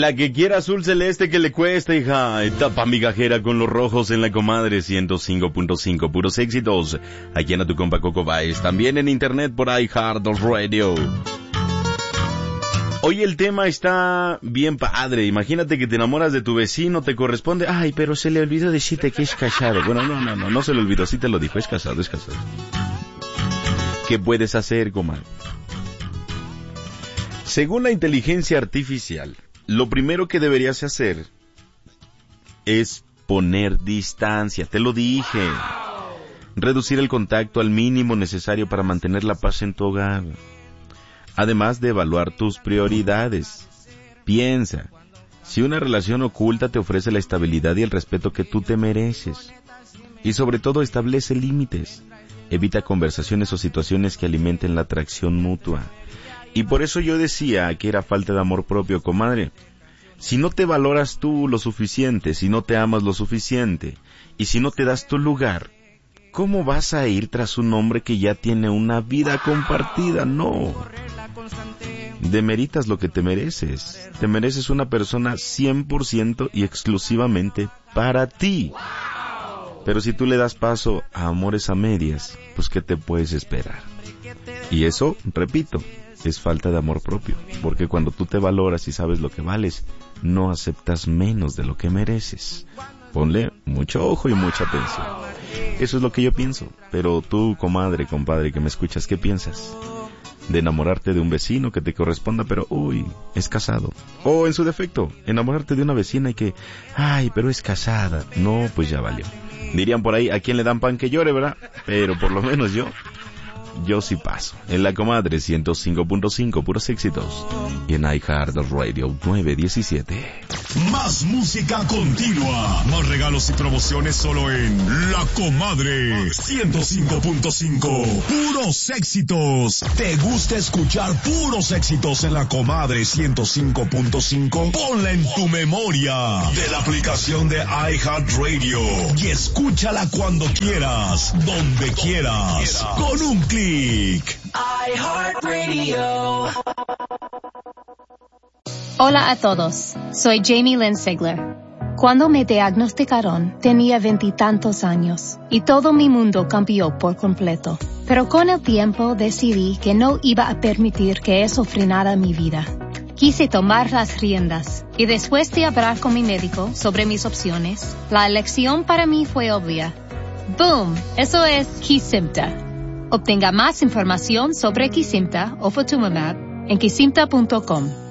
la que quiera azul celeste que le cuesta, hija. Etapa migajera con los rojos en la comadre 105.5, puros éxitos. Aquí en tu compa Coco Baez, también en internet por iHeartRadio. Hoy el tema está bien padre. Imagínate que te enamoras de tu vecino, te corresponde. Ay, pero se le olvidó decirte que es casado. Bueno, no se le olvidó, sí te lo dijo, es casado. ¿Qué puedes hacer, comadre? Según la inteligencia artificial, lo primero que deberías hacer es poner distancia. Te lo dije. Reducir el contacto al mínimo necesario para mantener la paz en tu hogar. Además de evaluar tus prioridades. Piensa, si una relación oculta te ofrece la estabilidad y el respeto que tú te mereces. Y sobre todo establece límites. Evita conversaciones o situaciones que alimenten la atracción mutua. Y por eso yo decía que era falta de amor propio, comadre. Si no te valoras tú lo suficiente, si no te amas lo suficiente, y si no te das tu lugar, ¿cómo vas a ir tras un hombre que ya tiene una vida compartida? No. Demeritas lo que te mereces. Te mereces una persona 100% y exclusivamente para ti. Pero si tú le das paso a amores a medias, pues ¿qué te puedes esperar? Y eso, repito, es falta de amor propio, porque cuando tú te valoras y sabes lo que vales, no aceptas menos de lo que mereces. Ponle mucho ojo y mucha atención. Eso es lo que yo pienso. Pero tú, comadre, compadre, que me escuchas, ¿qué piensas? De enamorarte de un vecino que te corresponda, pero es casado. O en su defecto, enamorarte de una vecina y que, pero es casada. No, pues ya valió. Dirían por ahí, ¿a quién le dan pan que llore, verdad? Pero por lo menos yo sí paso. En la comadre 105.5, puros éxitos. Y en iHeartRadio 917. Más música continua. Más regalos y promociones solo en La Comadre 105.5. Puros éxitos. ¿Te gusta escuchar puros éxitos en La Comadre 105.5? Ponla en tu memoria de la aplicación de iHeartRadio y escúchala cuando quieras, donde quieras, con un clic. iHeartRadio. Hola a todos, soy Jamie Lynn Sigler. Cuando me diagnosticaron, tenía 20 y tantos años, y todo mi mundo cambió por completo. Pero con el tiempo decidí que no iba a permitir que eso frenara mi vida. Quise tomar las riendas, y después de hablar con mi médico sobre mis opciones, la elección para mí fue obvia. ¡Boom! Eso es Kesimpta. Obtenga más información sobre Kesimpta o Ofatumumab en kesimpta.com.